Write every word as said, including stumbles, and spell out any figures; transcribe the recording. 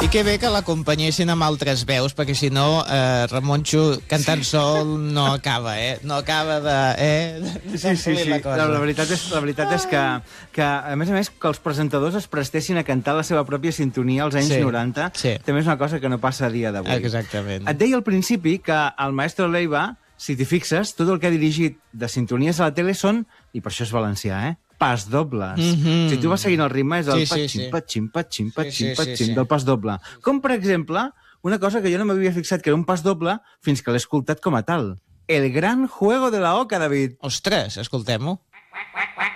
I que bé que l'acompanyessin amb altres veus, perquè si no, eh, Ramonxo cantant sol no acaba, eh? No acaba de... Eh? Sí, sí, sí. La, la, veritat és, la veritat és que, que, a més a més, que els presentadors es prestessin a cantar la seva pròpia sintonia als anys Sí, noranta, sí. també és una cosa que no passa a dia d'avui. Exactament. Et deia al principi que el maestro Leiva, si t'hi fixes, tot el que ha dirigit de sintonies a la tele són, i per això és valencià, eh? Pas dobles. Mhm. Si tu vas seguint el ritme és el Sí, sí, patxim, sí. patxim, patxim, patxim, Sí, sí, patxim, sí, sí. del pas doble. Com, per exemple, una cosa que jo no m'havia fixat que era un pas doble fins que l'he escoltat com a tal. El gran juego de la oca, David. Ostres, escoltem-ho.